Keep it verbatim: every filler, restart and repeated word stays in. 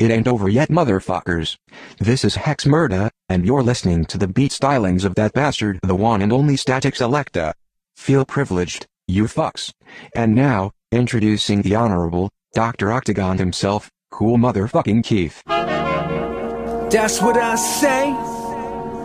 It ain't over yet, motherfuckers. This is Hex Murda, and you're listening to the beat stylings of that bastard, the one and only Static Selecta. Feel privileged, you fucks. And now, introducing the Honorable Doctor Octagon himself, Cool Motherfucking Keith. That's what I say.